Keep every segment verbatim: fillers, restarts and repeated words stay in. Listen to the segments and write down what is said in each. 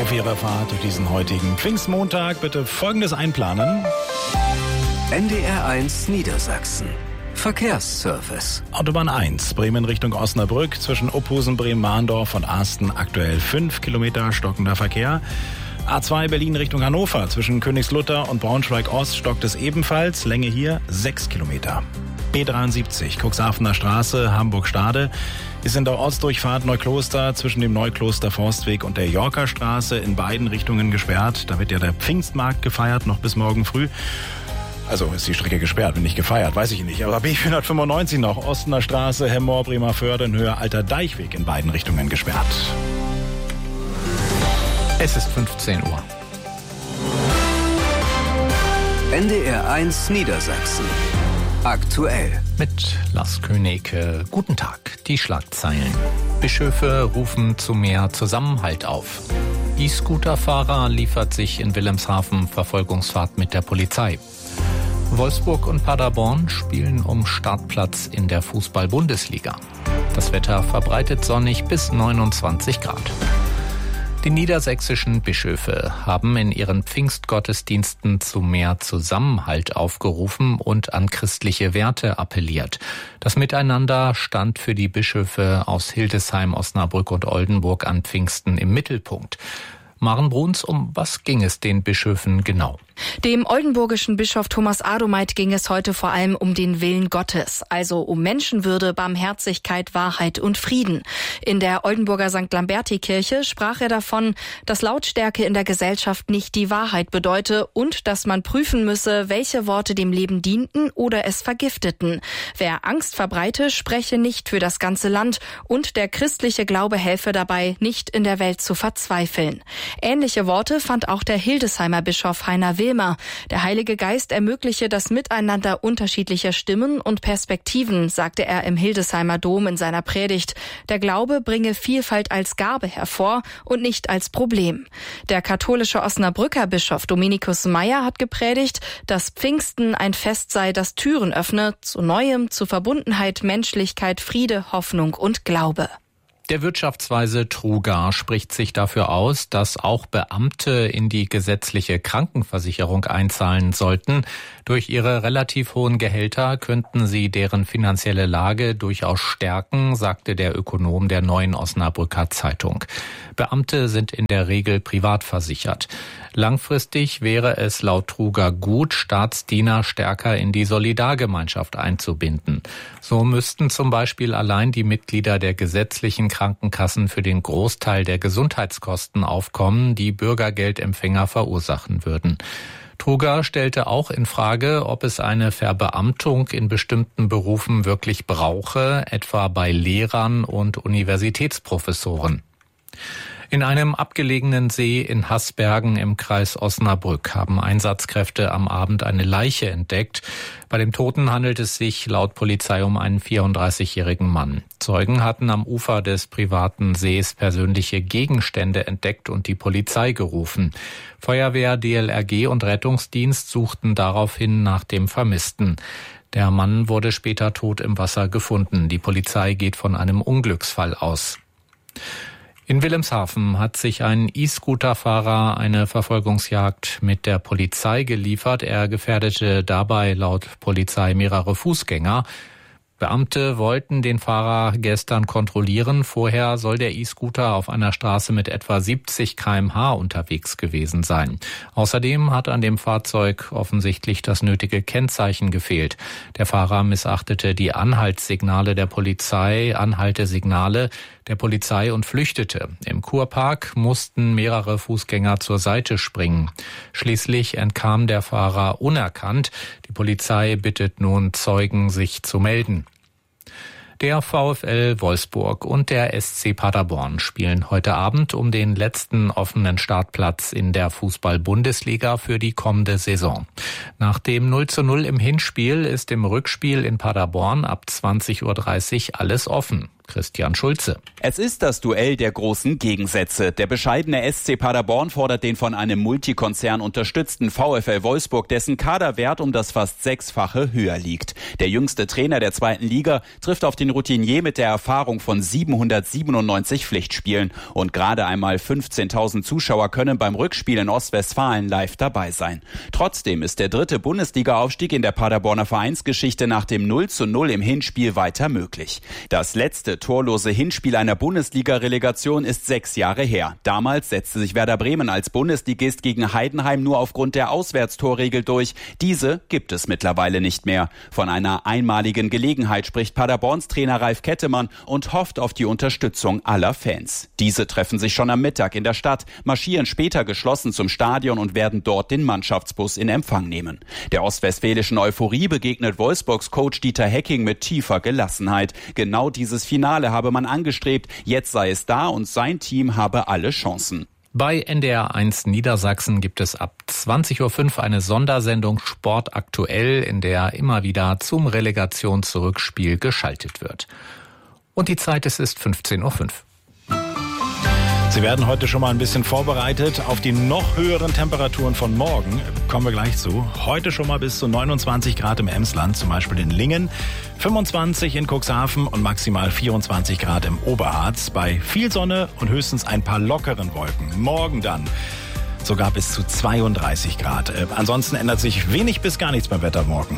auf Ihrer Fahrt durch diesen heutigen Pfingstmontag bitte Folgendes einplanen. N D R eins Niedersachsen. Verkehrsservice. Autobahn eins, Bremen Richtung Osnabrück, zwischen Opusen, Bremen-Mahndorf und Arsten aktuell fünf Kilometer stockender Verkehr. A zwei Berlin Richtung Hannover, zwischen Königslutter und Braunschweig-Ost stockt es ebenfalls, Länge hier sechs Kilometer. B dreiundsiebzig, Cuxhavener Straße, Hamburg-Stade, ist in der Ortsdurchfahrt Neukloster zwischen dem Neukloster Forstweg und der Yorker Straße in beiden Richtungen gesperrt. Da wird ja der Pfingstmarkt gefeiert, noch bis morgen früh. Also ist die Strecke gesperrt, bin nicht gefeiert, weiß ich nicht. Aber B vierhundertfünfundneunzig noch, Ostener Straße, Hemmoor, Bremerförde in Höhe Alter Deichweg in beiden Richtungen gesperrt. Es ist fünfzehn Uhr. N D R eins Niedersachsen. Aktuell. Mit Lars Königke. Guten Tag. Die Schlagzeilen. Bischöfe rufen zu mehr Zusammenhalt auf. E-Scooter-Fahrer liefert sich in Wilhelmshaven Verfolgungsfahrt mit der Polizei. Wolfsburg und Paderborn spielen um Startplatz in der Fußball-Bundesliga. Das Wetter verbreitet sonnig bis neunundzwanzig Grad. Die niedersächsischen Bischöfe haben in ihren Pfingstgottesdiensten zu mehr Zusammenhalt aufgerufen und an christliche Werte appelliert. Das Miteinander stand für die Bischöfe aus Hildesheim, Osnabrück und Oldenburg an Pfingsten im Mittelpunkt. Maren Bruns, um was ging es den Bischöfen genau? Dem oldenburgischen Bischof Thomas Adomeit ging es heute vor allem um den Willen Gottes, also um Menschenwürde, Barmherzigkeit, Wahrheit und Frieden. In der Oldenburger Sankt Lamberti-Kirche sprach er davon, dass Lautstärke in der Gesellschaft nicht die Wahrheit bedeute und dass man prüfen müsse, welche Worte dem Leben dienten oder es vergifteten. Wer Angst verbreite, spreche nicht für das ganze Land und der christliche Glaube helfe dabei, nicht in der Welt zu verzweifeln. Ähnliche Worte fand auch der Hildesheimer Bischof Heiner Wilmer. Der Heilige Geist ermögliche das Miteinander unterschiedlicher Stimmen und Perspektiven, sagte er im Hildesheimer Dom in seiner Predigt. Der Glaube bringe Vielfalt als Gabe hervor und nicht als Problem. Der katholische Osnabrücker Bischof Dominikus Meyer hat gepredigt, dass Pfingsten ein Fest sei, das Türen öffne, zu Neuem, zu Verbundenheit, Menschlichkeit, Friede, Hoffnung und Glaube. Der Wirtschaftsweise Trugar spricht sich dafür aus, dass auch Beamte in die gesetzliche Krankenversicherung einzahlen sollten. Durch ihre relativ hohen Gehälter könnten sie deren finanzielle Lage durchaus stärken, sagte der Ökonom der Neuen Osnabrücker Zeitung. Beamte sind in der Regel privat versichert. Langfristig wäre es laut Trugar gut, Staatsdiener stärker in die Solidargemeinschaft einzubinden. So müssten zum Beispiel allein die Mitglieder der gesetzlichen Krankenkassen für den Großteil der Gesundheitskosten aufkommen, die Bürgergeldempfänger verursachen würden. Trugar stellte auch in Frage, ob es eine Verbeamtung in bestimmten Berufen wirklich brauche, etwa bei Lehrern und Universitätsprofessoren. In einem abgelegenen See in Haßbergen im Kreis Osnabrück haben Einsatzkräfte am Abend eine Leiche entdeckt. Bei dem Toten handelt es sich laut Polizei um einen vierunddreißigjährigen Mann. Zeugen hatten am Ufer des privaten Sees persönliche Gegenstände entdeckt und die Polizei gerufen. Feuerwehr, D L R G und Rettungsdienst suchten daraufhin nach dem Vermissten. Der Mann wurde später tot im Wasser gefunden. Die Polizei geht von einem Unglücksfall aus. In Wilhelmshaven hat sich ein E-Scooter-Fahrer eine Verfolgungsjagd mit der Polizei geliefert. Er gefährdete dabei laut Polizei mehrere Fußgänger. Beamte wollten den Fahrer gestern kontrollieren. Vorher soll der E-Scooter auf einer Straße mit etwa siebzig Kilometer pro Stunde unterwegs gewesen sein. Außerdem hat an dem Fahrzeug offensichtlich das nötige Kennzeichen gefehlt. Der Fahrer missachtete die Anhaltssignale der Polizei, Anhaltesignale der Polizei und flüchtete. Im Kurpark mussten mehrere Fußgänger zur Seite springen. Schließlich entkam der Fahrer unerkannt. Die Polizei bittet nun Zeugen, sich zu melden. Der VfL Wolfsburg und der S C Paderborn spielen heute Abend um den letzten offenen Startplatz in der Fußball-Bundesliga für die kommende Saison. Nach dem null zu null im Hinspiel ist im Rückspiel in Paderborn ab zwanzig Uhr dreißig alles offen. Christian Schulze. Es ist das Duell der großen Gegensätze. Der bescheidene S C Paderborn fordert den von einem Multikonzern unterstützten VfL Wolfsburg, dessen Kaderwert um das fast sechsfache höher liegt. Der jüngste Trainer der zweiten Liga trifft auf den Routinier mit der Erfahrung von siebenhundertsiebenundneunzig Pflichtspielen. Und gerade einmal fünfzehntausend Zuschauer können beim Rückspiel in Ostwestfalen live dabei sein. Trotzdem ist der dritte Bundesliga-Aufstieg in der Paderborner Vereinsgeschichte nach dem null zu null im Hinspiel weiter möglich. Das letzte torlose Hinspiel einer Bundesliga-Relegation ist sechs Jahre her. Damals setzte sich Werder Bremen als Bundesligist gegen Heidenheim nur aufgrund der Auswärtstorregel durch. Diese gibt es mittlerweile nicht mehr. Von einer einmaligen Gelegenheit spricht Paderborns Trainer Ralf Kettemann und hofft auf die Unterstützung aller Fans. Diese treffen sich schon am Mittag in der Stadt, marschieren später geschlossen zum Stadion und werden dort den Mannschaftsbus in Empfang nehmen. Der ostwestfälischen Euphorie begegnet Wolfsburgs Coach Dieter Hecking mit tiefer Gelassenheit. Genau dieses Finale habe man angestrebt, jetzt sei es da und sein Team habe alle Chancen. Bei N D R eins Niedersachsen gibt es ab zwanzig Uhr fünf eine Sondersendung Sport aktuell, in der immer wieder zum Relegationsrückspiel geschaltet wird. Und die Zeit, es ist fünfzehn Uhr fünf. Sie werden heute schon mal ein bisschen vorbereitet auf die noch höheren Temperaturen von morgen. Kommen wir gleich zu. Heute schon mal bis zu neunundzwanzig Grad im Emsland, zum Beispiel in Lingen, fünfundzwanzig in Cuxhaven und maximal vierundzwanzig Grad im Oberharz. Bei viel Sonne und höchstens ein paar lockeren Wolken. Morgen dann sogar bis zu zweiunddreißig Grad. Äh, ansonsten ändert sich wenig bis gar nichts beim Wetter morgen.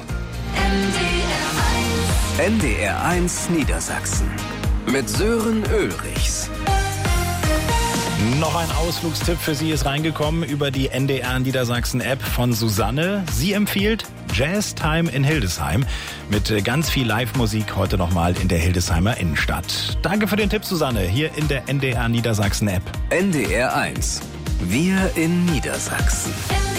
N D R eins Niedersachsen mit Sören Ulrichs. Noch ein Ausflugstipp für Sie ist reingekommen über die N D R Niedersachsen App von Susanne. Sie empfiehlt Jazz Time in Hildesheim mit ganz viel Live-Musik heute nochmal in der Hildesheimer Innenstadt. Danke für den Tipp, Susanne, hier in der N D R Niedersachsen App. N D R eins. Wir in Niedersachsen.